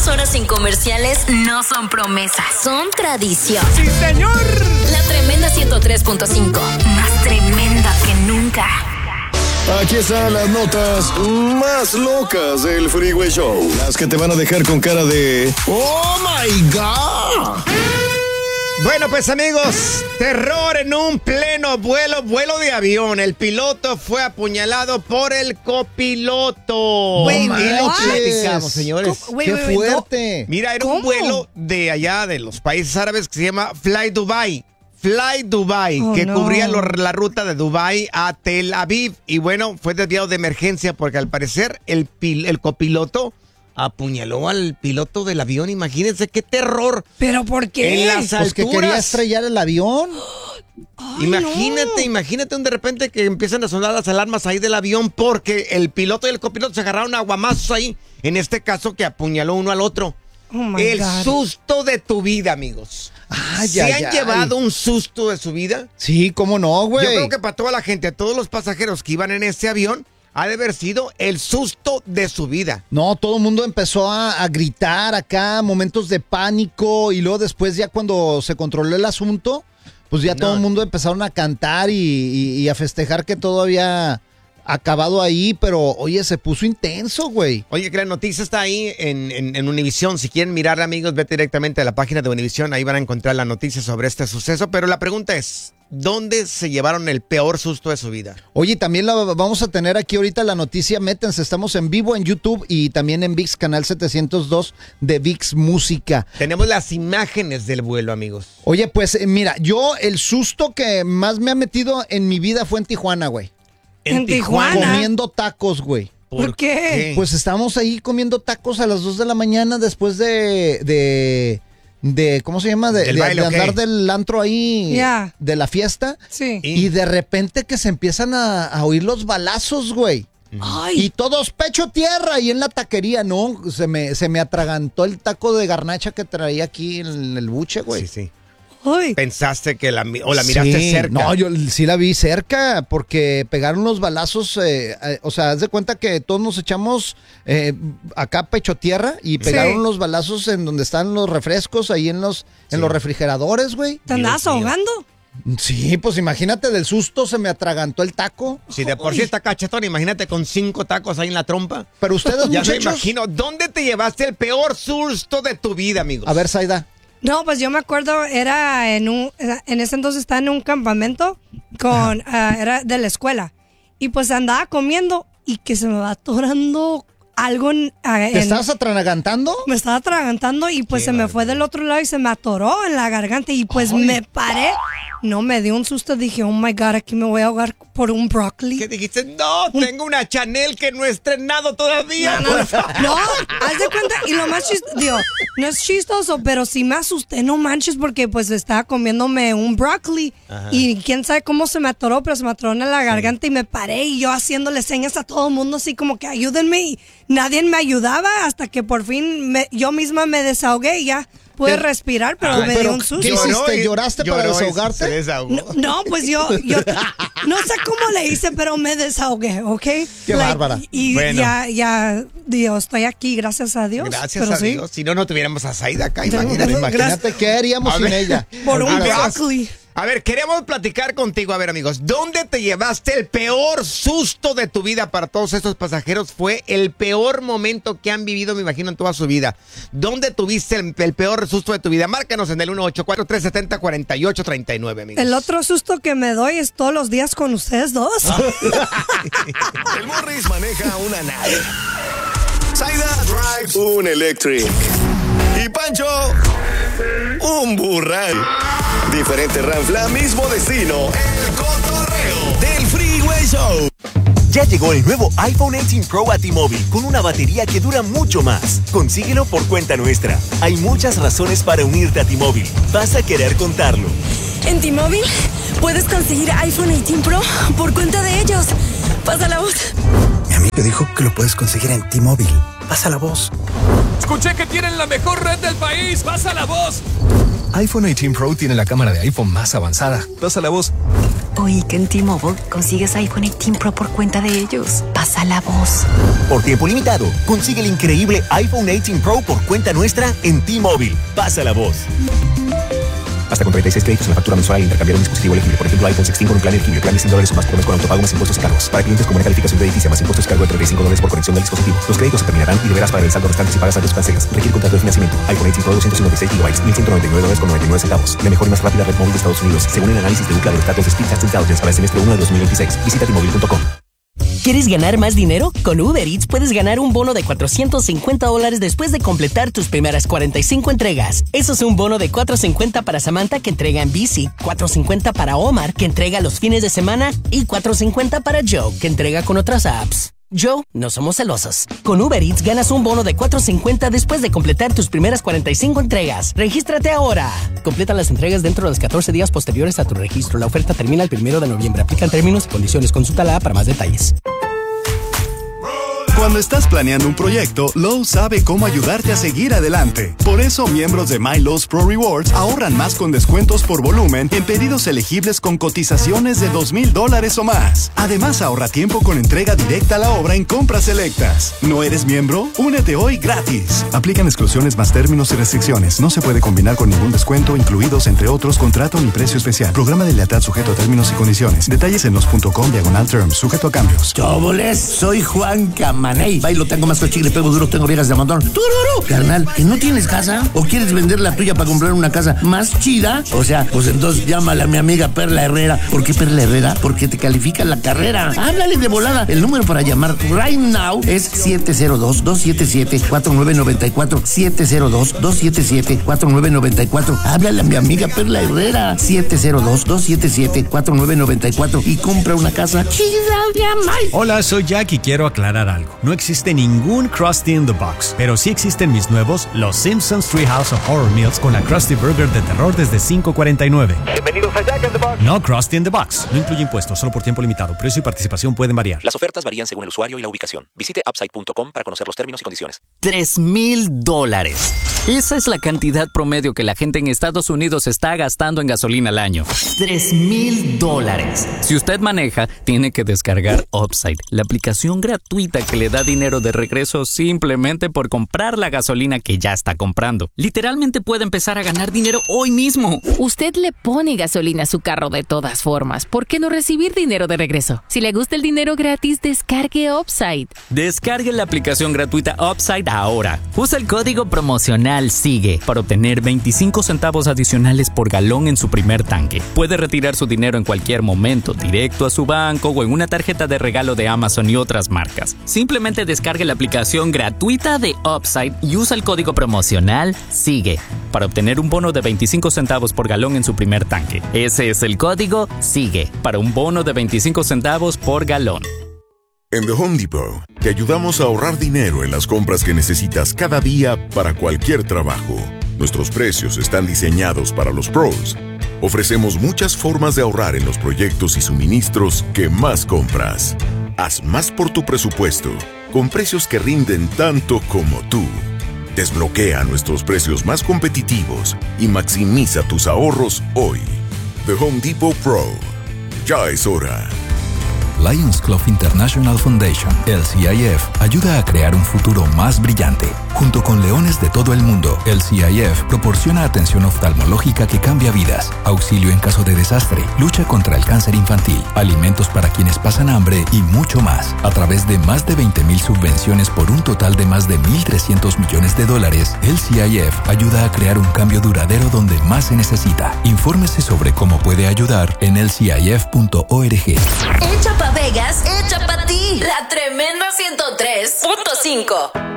2 horas sin comerciales no son promesas, son tradición. ¡Sí, señor! La Tremenda 103.5, más tremenda que nunca. Aquí están las notas más locas del Freeway Show. Las que te van a dejar con cara de ¡Oh, my God! Bueno, pues amigos, terror en un pleno vuelo de avión. El piloto fue apuñalado por el copiloto. Wait, y lo what? platicamos, señores. ¡Qué fuerte! Mira, era un vuelo de allá de los países árabes que se llama Fly Dubai. Fly Dubai, que cubría la ruta de Dubai a Tel Aviv. Y bueno, fue desviado de emergencia porque al parecer el copiloto apuñaló al piloto del avión. Imagínense qué terror. ¿Pero por qué? En las Pues que quería estrellar el avión. Ay, Imagínate de repente que empiezan a sonar las alarmas ahí del avión porque el piloto y el copiloto se agarraron a guamazos ahí. En este caso que apuñaló uno al otro. El susto de tu vida, amigos. ¿Se han llevado un susto de su vida? Sí, ¿cómo no, güey? Yo creo que para toda la gente, a todos los pasajeros que iban en ese avión, ha de haber sido el susto de su vida. No, todo el mundo empezó a gritar acá, momentos de pánico, y luego después ya cuando se controló el asunto, pues ya todo el mundo empezaron a cantar y a festejar que todo había acabado ahí, pero oye, se puso intenso, güey. Oye, que la noticia está ahí en Univisión. Si quieren mirar, amigos, vete directamente a la página de Univisión. Ahí van a encontrar la noticia sobre este suceso. Pero la pregunta es, ¿dónde se llevaron el peor susto de su vida? Oye, también vamos a tener aquí ahorita la noticia. Métanse, estamos en vivo en YouTube y también en ViX, canal 702 de ViX Música. Tenemos las imágenes del vuelo, amigos. Oye, pues mira, yo el susto que más me ha metido en mi vida fue en Tijuana, güey. ¿En Tijuana? Comiendo tacos, güey. ¿Por qué? Pues estábamos ahí comiendo tacos a las 2 de la mañana después de ¿cómo se llama? De andar del antro ahí, de la fiesta. Sí. Y de repente que se empiezan a oír los balazos, güey. Ay. Y todos pecho tierra y en la taquería, ¿no? Se me atragantó el taco de garnacha que traía aquí en el buche, güey. Sí, sí. Ay. ¿Pensaste que la miraste cerca? No, yo sí la vi cerca porque pegaron los balazos, o sea, haz de cuenta que todos nos echamos acá pecho tierra y pegaron los balazos en donde están los refrescos, ahí en los refrigeradores, güey. ¿Te andabas ahogando? Sí, pues imagínate, del susto se me atragantó el taco. Si de por sí está cachetón, imagínate con 5 tacos ahí en la trompa. Pero ustedes, ya muchachos, me imagino. ¿Dónde te llevaste el peor susto de tu vida, amigos? A ver, Zaida. No, pues yo me acuerdo, era en ese entonces estaba en un campamento era de la escuela. Y pues andaba comiendo y que se me va atorando algo ¿Te estabas atragantando? Me estaba atragantando y pues se me fue del otro lado y se me atoró en la garganta y pues me paré. No, me dio un susto, dije, oh my God, aquí me voy a ahogar por un brócoli. ¿Qué dijiste? No, tengo una Chanel que no he estrenado todavía. No, haz de cuenta, y lo más chistoso, digo, no es chistoso, pero sí me asusté, no manches, porque pues estaba comiéndome un brócoli y quién sabe cómo se me atoró, pero se me atoró en la garganta y me paré y yo haciéndole señas a todo el mundo así como que ayúdenme y nadie me ayudaba hasta que por fin yo misma me desahogué y ya. Pude respirar, pero me dio un susto. ¿Qué hiciste? ¿Lloraste para desahogarte? Se desahogó. No, pues yo no sé cómo le hice, pero me desahogué, ¿ok? Qué bárbara. Y bueno. ya, Dios, estoy aquí, gracias a Dios. Gracias a Dios. Si no tuviéramos a Zaida acá, Imagínate qué haríamos sin ella. Por un brócoli. A ver, queremos platicar contigo. A ver, amigos, ¿dónde te llevaste el peor susto de tu vida? Para todos estos pasajeros fue el peor momento que han vivido, me imagino, en toda su vida. ¿Dónde tuviste el peor susto de tu vida? Márcanos en el 1-844-370-4839, amigos. El otro susto que me doy es todos los días con ustedes dos. El Morris maneja una nave. Zaida drives un electric. Y Pancho, un burral. Diferente ranfla, mismo destino. El cotorreo del Freeway Show. Ya llegó el nuevo iPhone 18 Pro a T-Mobile con una batería que dura mucho más. Consíguelo por cuenta nuestra. Hay muchas razones para unirte a T-Mobile. Vas a querer contarlo. En T-Mobile puedes conseguir iPhone 18 Pro por cuenta de ellos. Pasa la voz. Mi amigo dijo que lo puedes conseguir en T-Mobile. Pasa la voz. Escuché que tienen la mejor red del país. Pasa la voz. iPhone 18 Pro tiene la cámara de iPhone más avanzada. Pasa la voz. Oí que en T-Mobile consigues iPhone 18 Pro por cuenta de ellos. Pasa la voz. Por tiempo limitado, consigue el increíble iPhone 18 Pro por cuenta nuestra en T-Mobile. Pasa la voz. Hasta con 36 créditos en la factura mensual al intercambiar un dispositivo elegible. Por ejemplo, iPhone 16 con un plan elegible. Plan de $100 o más por mes con autopago más impuestos y cargos. Para clientes con buena calificación crediticia más impuestos y cargo de $35 por conexión del dispositivo. Los créditos se terminarán y deberás pagar el saldo restante si pagas antes cancelas. Requiere contrato de financiamiento. iPhone 18 Pro 256 GB, $1.199,99. La mejor y más rápida red móvil de Estados Unidos, según el análisis de Ookla de los datos de Speedtest Intelligence para el semestre 1 de 2026. Visita T-Mobile.com. ¿Quieres ganar más dinero? Con Uber Eats puedes ganar un bono de $450 después de completar tus primeras 45 entregas. Eso es un bono de $450 para Samantha, que entrega en bici, $450 para Omar, que entrega los fines de semana, y $450 para Joe, que entrega con otras apps. Joe, no somos celosos. Con Uber Eats ganas un bono de $450 después de completar tus primeras 45 entregas. ¡Regístrate ahora! Completa las entregas dentro de los 14 días posteriores a tu registro. La oferta termina el 1 de noviembre. Aplican términos y condiciones. Consúltala para más detalles. Cuando estás planeando un proyecto, Lowe's sabe cómo ayudarte a seguir adelante. Por eso, miembros de My Lowe's Pro Rewards ahorran más con descuentos por volumen en pedidos elegibles con cotizaciones de $2,000 o más. Además, ahorra tiempo con entrega directa a la obra en compras selectas. ¿No eres miembro? Únete hoy gratis. Aplican exclusiones más términos y restricciones. No se puede combinar con ningún descuento, incluidos, entre otros, contrato ni precio especial. Programa de lealtad sujeto a términos y condiciones. Detalles en los.com/terms, sujeto a cambios. ¡Choboles! Soy Juan Camaney. Bailo, tengo más chicle, pego duro, tengo orejas de montón. ¡Tururú! Carnal, ¿que no tienes casa? ¿O quieres vender la tuya para comprar una casa más chida? O sea, pues entonces llámale a mi amiga Perla Herrera. ¿Por qué Perla Herrera? Porque te califica la carrera. Háblale de volada. El número para llamar right now es 702-277-4994. 702-277-4994. Háblale a mi amiga Perla Herrera. 702-277-4994 y compra una casa chida de amar. Hola, soy Jack y quiero aclarar algo. No existe ningún Krusty in the Box, pero sí existen mis nuevos Los Simpsons Treehouse of Horror Meals con la Krusty Burger de terror desde $5.49. Bienvenidos a Jack in the Box. No Krusty in the Box. No incluye impuestos, solo por tiempo limitado. Precio y participación pueden variar. Las ofertas varían según el usuario y la ubicación. Visite upside.com para conocer los términos y condiciones. $3,000. Esa es la cantidad promedio que la gente en Estados Unidos está gastando en gasolina al año. $3,000. Si usted maneja, tiene que descargar Upside, la aplicación gratuita que le da dinero de regreso simplemente por comprar la gasolina que ya está comprando. Literalmente puede empezar a ganar dinero hoy mismo. Usted le pone gasolina a su carro de todas formas. ¿Por qué no recibir dinero de regreso? Si le gusta el dinero gratis, descargue Upside. Descargue la aplicación gratuita Upside ahora. Usa el código promocional SIGUE para obtener 25 centavos adicionales por galón en su primer tanque. Puede retirar su dinero en cualquier momento, directo a su banco o en una tarjeta de regalo de Amazon y otras marcas. Simplemente descargue la aplicación gratuita de Upside y usa el código promocional SIGUE para obtener un bono de 25 centavos por galón en su primer tanque. Ese es el código SIGUE para un bono de 25 centavos por galón. En The Home Depot, te ayudamos a ahorrar dinero en las compras que necesitas cada día para cualquier trabajo. Nuestros precios están diseñados para los pros. Ofrecemos muchas formas de ahorrar en los proyectos y suministros que más compras. Haz más por tu presupuesto, con precios que rinden tanto como tú. Desbloquea nuestros precios más competitivos y maximiza tus ahorros hoy. The Home Depot Pro. Ya es hora. Lions Club International Foundation, el CIF, ayuda a crear un futuro más brillante. Junto con leones de todo el mundo, el CIF proporciona atención oftalmológica que cambia vidas, auxilio en caso de desastre, lucha contra el cáncer infantil, alimentos para quienes pasan hambre y mucho más. A través de más de 20,000 subvenciones por un total de más de $1,300 millones, el CIF ayuda a crear un cambio duradero donde más se necesita. Infórmese sobre cómo puede ayudar en elcif.org. Hecha pa' Vegas, hecha pa' ti. La tremenda 103.5.